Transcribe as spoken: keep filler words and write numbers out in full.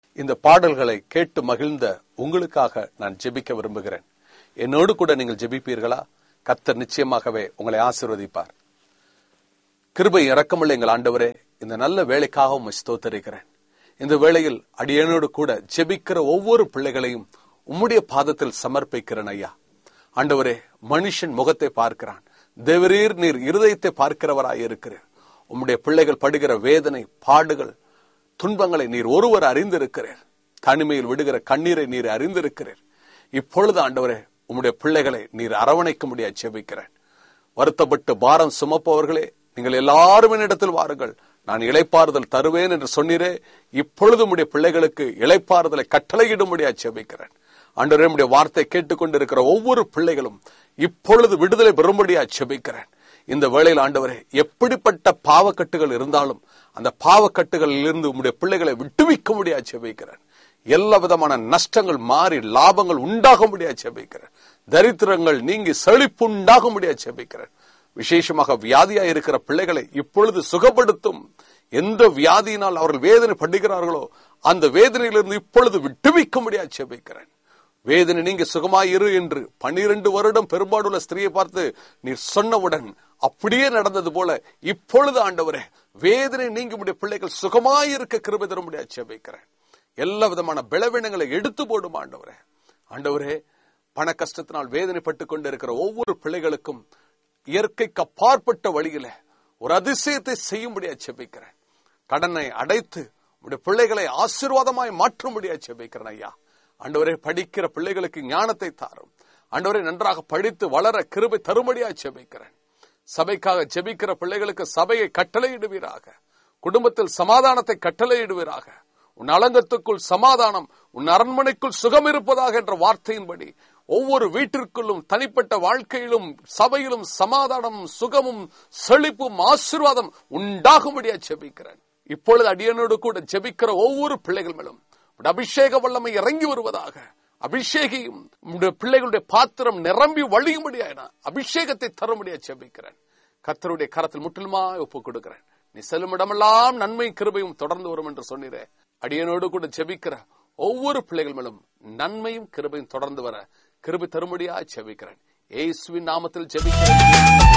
இந்த பாடல்களை கேட்டு மகிழ்ந்த உங்களுக்காக நான் ஜெபிக்க விரும்புகிறேன். என்னோடு கூட நீங்கள் ஜெபிப்பீர்களா? கர்த்தர் நிச்சயமாகவே உங்களை ஆசீர்வதிப்பார். கிருபை இரக்கமுள்ள எங்கள் ஆண்டவரே, இந்த நல்ல வேலைக்காக உம்மை ஸ்தோத்திரிக்கிறேன். இந்த வேளையில் அடியேனோடு கூட ஜெபிக்கிற ஒவ்வொரு பிள்ளைகளையும் உம்முடைய பாதத்தில் சமர்ப்பிக்கிறேன் ஐயா. ஆண்டவரே, மனுஷன் முகத்தை பார்க்கிறான், தேவரீர் நீர் இருதயத்தை பார்க்கிறவராய் இருக்கிறீர். உம்முடைய பிள்ளைகள் படுகிற வேதனை, பாடுகள், துன்பங்களை நீர் ஒருவர் அறிந்திருக்கிறீர். தனிமையில் விடுகிற கண்ணீரை நீர் அறிந்திருக்கிறீர். இப்பொழுது ஆண்டவரே, உம்முடைய பிள்ளைகளை நீர் அரவணைக்க முடியாது ஜெபிக்கிறேன். வருத்தப்பட்டு பாரம் சுமப்பவர்களே, நீங்கள் எல்லாரும் என்னிடத்தில் வாருங்கள், நான் இளைப்பாறுதல் தருவேன் என்று சொன்னீரே. இப்பொழுது உம்முடைய பிள்ளைகளுக்கு இளைப்பாறுதலை கட்டளையிடும்படியா ஜெபிக்கிறேன். ஆண்டவரே, உம்முடைய வார்த்தை கேட்டுக்கொண்டிருக்கிற ஒவ்வொரு பிள்ளைகளும் இப்பொழுது விடுதலை பெறும்படியா ஜெபிக்கிறேன். இந்த வேளையில் ஆண்டவரே, எப்படிப்பட்ட பாவக்கட்டுகள் இருந்தாலும் அந்த பாவக்கட்டுகளில் இருந்து உம்முடைய பிள்ளைகளை விட்டுவிக்க முடியாது ஜெபிக்கிறேன். எல்லா விதமான நஷ்டங்கள் மாறி லாபங்கள் உண்டாக முடியாது ஜெபிக்கிறேன். தரித்திரங்கள் நீங்கி செழிப்பு உண்டாக முடியாது ஜெபிக்கிறேன். விசேஷமாக வியாதியா இருக்கிற பிள்ளைகளை இப்பொழுது சுகப்படுத்தும். எந்த வியாதியினால் அவர்கள் வேதனை படுகிறார்களோ அந்த வேதனையிலிருந்து இப்பொழுது விட்டுவிக்க முடியாது ஜெபிக்கிறேன். வேதனை நீங்க சுகமாயிரு என்று பனிரெண்டு வருடம் பெரும்பாடுள்ள ஸ்திரியை பார்த்து நீர் சொன்னவுடன் அப்படியே நடந்தது போல இப்பொழுது ஆண்டவரே, வேதனை நீங்க உடைய பிள்ளைகள் சுகமாயிருக்க கிருபை தர முடியாது ஜெபிக்கிறேன். எல்லா விதமான பலவீனங்களை எடுத்து போடும் ஆண்டவரே. ஆண்டவரே, பண கஷ்டத்தினால் வேதனைப்பட்டுக் கொண்டிருக்கிற ஒவ்வொரு பிள்ளைகளுக்கும் இயற்கைக்கு அப்பாற்பட்ட வழியில ஒரு அதிசயத்தை செய்யும்படியா ஜெபிக்கிறேன். கடனை அடைத்து உடைய பிள்ளைகளை ஆசீர்வாதமாய் மாற்றும்படியா ஜெபிக்கிறேன் ஐயா. ஆண்டவரே, படிக்கிற பிள்ளைகளுக்கு ஞானத்தை தாரும். ஆண்டவரே, நன்றாக படித்து வளர கிருபை தரும்படியா ஜெபிக்கிறேன். சபைக்காக ஜெபிக்கிற பிள்ளைகளுக்கு சபையை கட்டளையிடுவீராக. குடும்பத்தில் சமாதானத்தை கட்டளையிடுவீராக. உன் அலங்கத்துக்குள் சமாதானம், உன் அரண்மனைக்குள் சுகம் இருப்பதாக என்ற வார்த்தையின்படி ஒவ்வொரு வீட்டிற்குள்ளும் தனிப்பட்ட வாழ்க்கையிலும் சபையிலும் சமாதானமும் சுகமும் செழிப்பும் ஆசீர்வாதம் உண்டாகும்படியா ஜெபிக்கிறேன். இப்பொழுது அடியனோடு கூட ஜெபிக்கிற ஒவ்வொரு பிள்ளைகள் மேலும் அபிஷேக வல்லமை இறங்கி வருவதாக. அபிஷேகியும் பிள்ளைகளுடைய பாத்திரம் நிரம்பி வழியும்படியான அபிஷேகத்தை தரும்படியா ஜெபிக்கிறேன். கர்த்தருடைய கரத்தில் முற்றிலுமாய் ஒப்புக் கொடுக்கிறேன். நீ செல்லும் இடமெல்லாம் நன்மை கிருபையும் தொடர்ந்து வரும் என்று சொன்னீரே. அடியனோடு கூட ஜெபிக்கிற ஒவ்வொரு பிள்ளைகள் மேலும் நன்மையும் கிருபையும் தொடர்ந்து வர கிருபை தரும்படியா ஜெபிக்கிறேன். இயேசுவின் நாமத்தில் ஜெபிக்கிறேன்.